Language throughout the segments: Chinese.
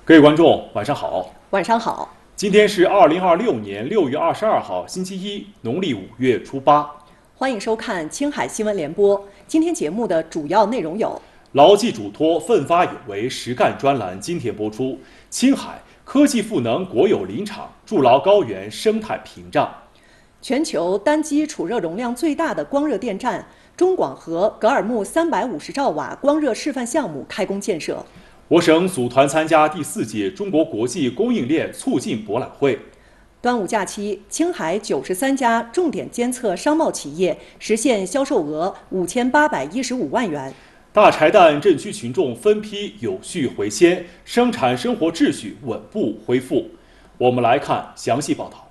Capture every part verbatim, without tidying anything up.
各位观众，晚上好。 晚上好。 今天是二零二六年六月二十二号，星期一，农历五月初八。 欢迎收看青海新闻联播。今天节目的主要内容有： 牢记嘱托，奋发有为，实干专栏今天播出。青海科技赋能国有林场，筑牢高原生态屏障。 全球单机储热容量最大的光热电站中广核格尔木三百五十兆瓦光热示范项目开工建设。 我省组团参加第四届中国国际供应链促进博览会。 端午假期，青海九十三家重点监测商贸企业实现销售额五千八百一十五万元。 大柴旦镇区群众分批有序回迁，生产生活秩序稳步恢复。我们来看详细报道。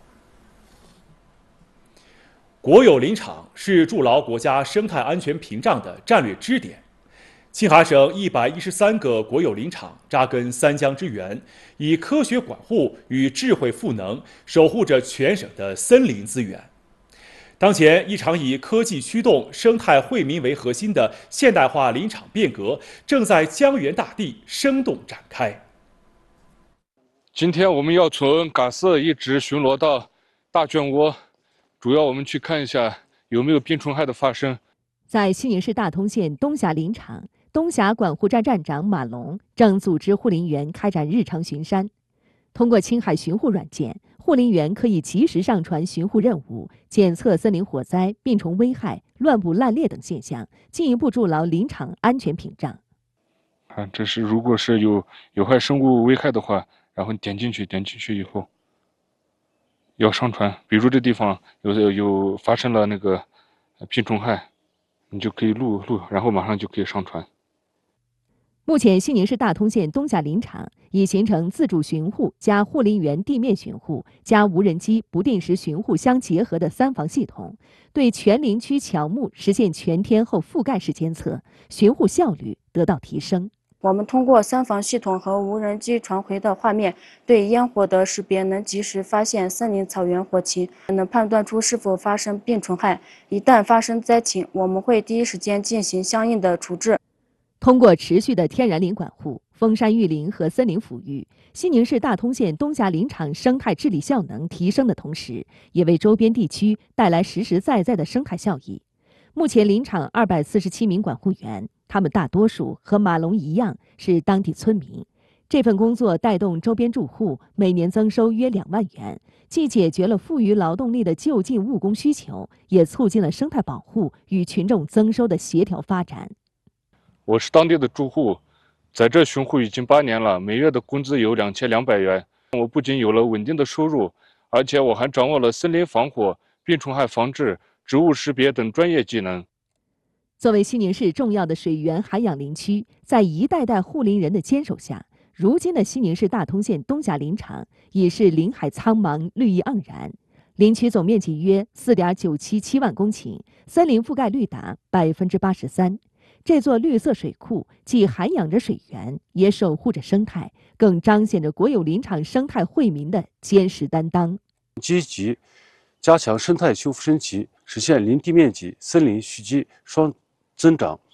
国有林场是筑牢国家生态安全屏障的战略支点。青海省一百一十三个国有林场扎根三江之源，以科学管护与智慧赋能，守护着全省的森林资源。当前，一场以科技驱动、生态惠民为核心的现代化林场变革正在江源大地生动展开。 今天我们要从嘎色一直巡逻到大浚窝，主要我们去看一下有没有病虫害的发生。 在西宁市大通县东峡林场，东峡管护站站长马龙正组织护林员开展日常巡山。通过青海巡护软件，护林员可以及时上传巡护任务，检测森林火灾、病虫危害、乱捕滥猎等现象，进一步筑牢林场安全屏障。 啊，这是如果是有有害生物危害的话，然后点进去，点进去以后要上传。比如这地方有有发生了那个病虫害，你就可以录录，然后马上就可以上传。 目前，西宁市大通县东峡林场已形成自主巡护加护林员地面巡护加无人机不定时巡护相结合的三防系统，对全林区乔木实现全天候覆盖式监测，巡护效率得到提升。 我们通过三防系统和无人机传回的画面，对烟火的识别能及时发现森林草原火情，能判断出是否发生病虫害。一旦发生灾情，我们会第一时间进行相应的处置。 通过持续的天然林管护、封山育林和森林抚育，西宁市大通县东峡林场生态治理效能提升的同时，也为周边地区带来实实在在的生态效益。目前，林场二百四十七名管护员，他们大多数和马龙一样是当地村民。这份工作带动周边住户每年增收约两万元，既解决了富余劳动力的就近务工需求，也促进了生态保护与群众增收的协调发展。 我是当地的住户，在这巡护已经八年了，每月的工资有两千两百元。我不仅有了稳定的收入，而且我还掌握了森林防火、病虫害防治、植物识别等专业技能。 作为西宁市重要的水源涵养林区，在一代代护林人的坚守下，如今的西宁市大通县东峡林场已是林海苍茫、绿意盎然。林区总面积约四点九七七万公顷，森林覆盖率达百分之八十三。这座绿色水库既涵养着水源，也守护着生态，更彰显着国有林场生态惠民的坚实担当。 积极加强生态修复升级，实现林地面积、森林蓄积双增长，